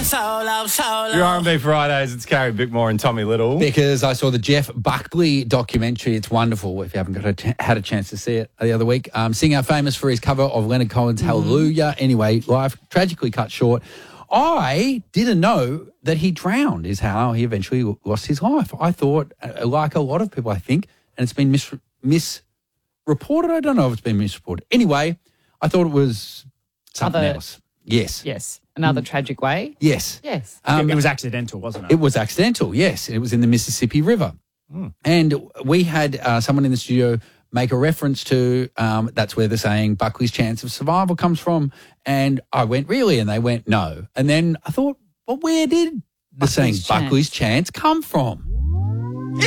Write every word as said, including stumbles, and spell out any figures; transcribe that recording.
solo, solo. Your R and B Fridays, it's Carrie Bickmore and Tommy Little. Because I saw the Jeff Buckley documentary. It's wonderful if you haven't got a ch- had a chance to see it the other week. Um, singer famous for his cover of Leonard Cohen's Mm-hmm. Hallelujah. Anyway, life tragically cut short. I didn't know that he drowned is how he eventually lost his life. I thought, uh, like a lot of people, I think, and it's been mis- misreported. I don't know if it's been misreported. Anyway, I thought it was something Other- else. Yes. Yes. Another tragic way. Yes. Yes. Um, it was accidental, wasn't it? It was accidental, yes. It was in the Mississippi River. Mm. And we had uh, someone in the studio make a reference to, um, that's where the saying Buckley's chance of survival comes from. And I went, really? And they went, no. And then I thought, well, where did the Buckley's saying chance. Buckley's chance come from?